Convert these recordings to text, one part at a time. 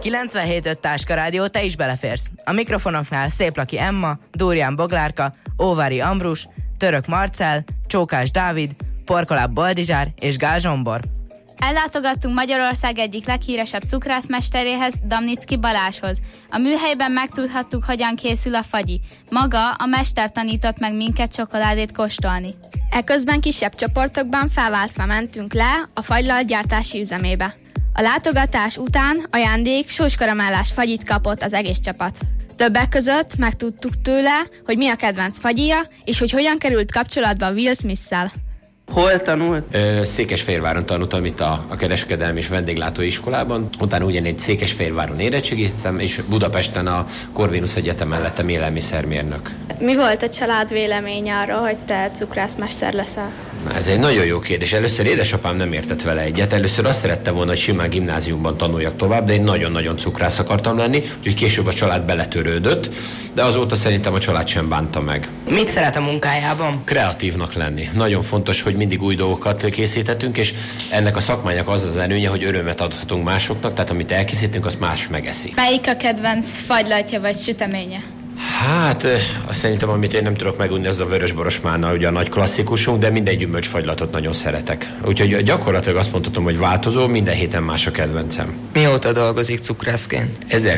97.5 Táska Rádió, te is beleférsz. A mikrofonoknál Széplaki Emma, Dúrián Boglárka, Óvári Ambrus, Török Marcell, Csókás Dávid, Porkoláb Boldizsár és Gál Zsombor. Ellátogattunk Magyarország egyik leghíresebb cukrászmesteréhez, Damnicki Balázshoz. A műhelyben megtudhattuk, hogyan készül a fagyi. Maga a mester tanított meg minket csokoládét kóstolni. Eközben kisebb csoportokban felváltva mentünk le a fagylalt gyártási üzemébe. A látogatás után ajándék sóskaramellás fagyit kapott az egész csapat. Többek között megtudtuk tőle, hogy mi a kedvenc fagyija, és hogy hogyan került kapcsolatba Will Smith-szel. Hol tanult? Székesfehérváron tanultam itt a kereskedelmi és vendéglátói iskolában. Utána ugyanígy Székesfehérváron érettségiztem, és Budapesten a Corvinus Egyetemen lettem élelmiszermérnök. Mi volt a család véleménye arról, hogy te cukrászmester leszel? Ez egy nagyon jó kérdés. Először édesapám nem értett vele egyet. Először azt szerette volna, hogy simán gimnáziumban tanuljak tovább, de én nagyon-nagyon cukrász akartam lenni, úgyhogy később a család beletörődött, de azóta szerintem a család sem bánta meg. Mit szeret a munkájában? Kreatívnak lenni. Nagyon fontos, hogy mindig új dolgokat készíthetünk, és ennek a szakmánynak az az előnye, hogy örömet adhatunk másoknak, tehát amit elkészítünk, azt más megeszi. Melyik a kedvenc fagylaltja vagy süteménye? Hát, azt szerintem, amit én nem tudok megunni, az a vörösboros málna, ugye a nagy klasszikusunk, de minden gyümölcsfagylatot nagyon szeretek. Úgyhogy gyakorlatilag azt mondhatom, hogy változó, minden héten más a kedvencem. Mióta dolgozik cukrászként?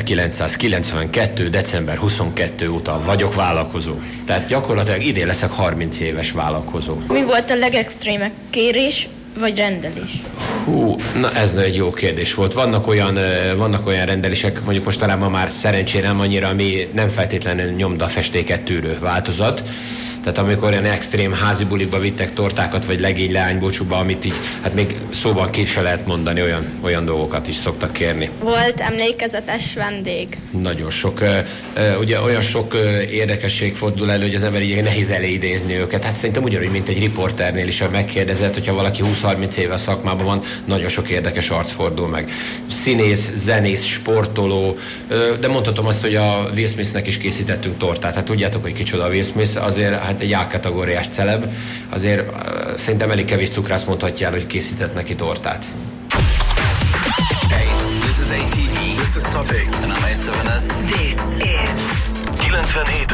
1992. december 22 óta vagyok vállalkozó. Tehát gyakorlatilag idén leszek 30 éves vállalkozó. Mi volt a legextrémebb kérés vagy rendelés? Na ez egy jó kérdés volt. Vannak olyan rendelések, mondjuk mostanában már szerencsére nem annyira, ami nem feltétlenül nyomdafestéket tűrő változat. Tehát amikor olyan extrém házi bulikba vittek tortákat, vagy legény leánybúcsúba, amit így, hát még szóban ki se lehet mondani, olyan dolgokat is szoktak kérni. Volt emlékezetes vendég? Nagyon sok. Ugye olyan sok érdekesség fordul elő, hogy az ember így nehéz elidézni őket. Hát szerintem ugyanúgy, mint egy riporternél is, ha megkérdezett, hogyha valaki 20-30 éve a szakmában van, nagyon sok érdekes arc fordul meg. Színész, zenész, sportoló, de mondhatom azt, hogy a Will Smithnek is készítettünk tortát. Hát tudjátok, hogy kicsoda a Will Smith, azért hát egy A-kategóriás celeb, azért szerintem elég kevés cukrász mondhatja el, hogy készített neki tortát. Hey, this is ATV. This is Topic. And I'm A7S. This is 97.5